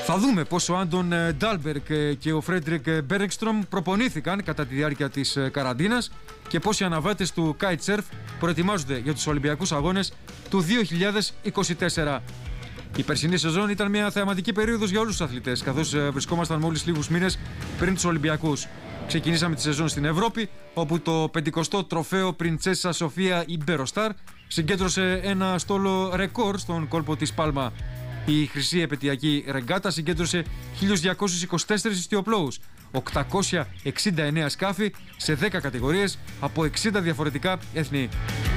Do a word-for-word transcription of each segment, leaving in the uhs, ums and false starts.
Θα δούμε πώς ο Άντων Ντάλμπεργκ και ο Φρέντρικ Μπέργκστρομ προπονήθηκαν κατά τη διάρκεια της καραντίνας και πώς οι αναβάτες του Kitesurf προετοιμάζονται για τους Ολυμπιακούς Αγώνες του δύο χιλιάδες είκοσι τέσσερα. Η περσινή σεζόν ήταν μια θεαματική περίοδος για όλους τους αθλητές, καθώς βρισκόμασταν μόλις λίγους μήνες πριν τους Ολυμπιακούς. Ξεκινήσαμε τη σεζόν στην Ευρώπη, όπου το πενηκοστό τροφαίο Πριντσέσα Σοφία Ιμπεροστάρ συγκέντρωσε ένα στόλο ρεκόρ στον κόλπο της Πάλμα. Η χρυσή επαιτειακή ρεγκάτα συγκέντρωσε χίλια διακόσιους είκοσι τέσσερις ιστιοπλόους, οκτακόσια εξήντα εννέα σκάφη σε δέκα κατηγορίες από εξήντα διαφορετικά έθνη.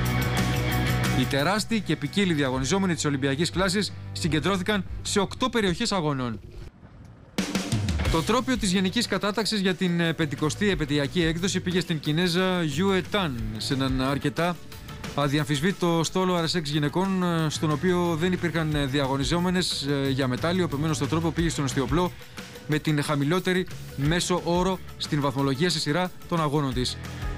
Οι τεράστιοι και ποικίλοι διαγωνιζόμενοι της Ολυμπιακής κλάσης συγκεντρώθηκαν σε οκτώ περιοχές αγώνων. Το τρόπαιο της γενικής κατάταξης για την πεντηκοστή επαιτειακή έκδοση πήγε στην Κινέζα Γιουε Τάν, σε έναν αρκετά αδιαμφισβήτητο στόλο αρ ες εξ γυναικών, στον οποίο δεν υπήρχαν διαγωνιζόμενες για μετάλλιο. Επομένως, το τρόπο πήγε στον ιστιοπλό με την χαμηλότερη μέσο όρο στην βαθμολογία σε σειρά των αγώνων της.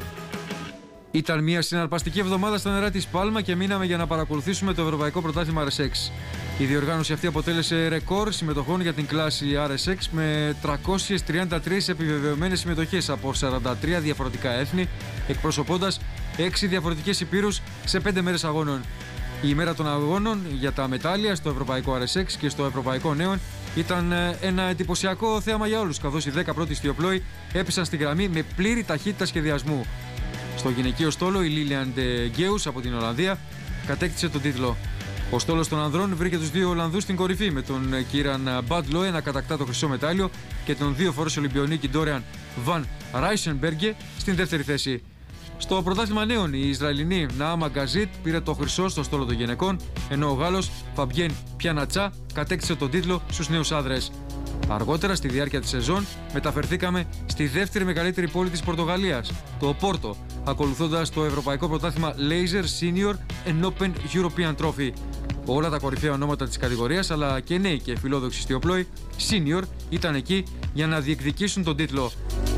Ήταν μια συναρπαστική εβδομάδα στα νερά της Πάλμα και μείναμε για να παρακολουθήσουμε το Ευρωπαϊκό Πρωτάθλημα αρ ες εξ. Η διοργάνωση αυτή αποτέλεσε ρεκόρ συμμετοχών για την κλάση αρ ες εξ με τριακόσιες τριάντα τρεις επιβεβαιωμένες συμμετοχές από σαράντα τρία διαφορετικά έθνη, εκπροσωπώντας έξι διαφορετικές υπήρους σε πέντε μέρες αγώνων. Η ημέρα των αγώνων για τα μετάλλια στο Ευρωπαϊκό αρ ες εξ και στο Ευρωπαϊκό Νέων ήταν ένα εντυπωσιακό θέαμα για όλους, καθώς οι δέκα πρώτοι ιστιοπλόοι έπεσαν στη γραμμή με πλήρη ταχύτητα σχεδιασμού. Στο γυναικείο στόλο, η Λίλιαν ντε Γκέους από την Ολλανδία κατέκτησε τον τίτλο. Ο στόλος των ανδρών βρήκε τους δύο Ολλανδούς στην κορυφή, με τον Κίραν Μπάντλοε να κατακτά το χρυσό μετάλλιο και τον δύο φορές Ολυμπιονίκη Ντόριαν Βαν Ράισενμπεργκε στην δεύτερη θέση. Στο πρωτάθλημα νέων, η Ισραηλινή Ναάμα Γκαζίτ πήρε το χρυσό στο στόλο των γυναικών, ενώ ο Γάλλος Φαμπιέν Πιανατσά κατέκτησε τον τίτλο στους νέους άνδρες. Αργότερα, στη διάρκεια της σεζόν, μεταφερθήκαμε στη δεύτερη μεγαλύτερη πόλη της Πορτογαλίας, το Πόρτο, ακολουθώντας το Ευρωπαϊκό Πρωτάθλημα Laser Senior and Open European Trophy. Όλα τα κορυφαία ονόματα της κατηγορίας, αλλά και νέοι και φιλόδοξοι ιστιοπλόοι, Senior, ήταν εκεί για να διεκδικήσουν τον τίτλο.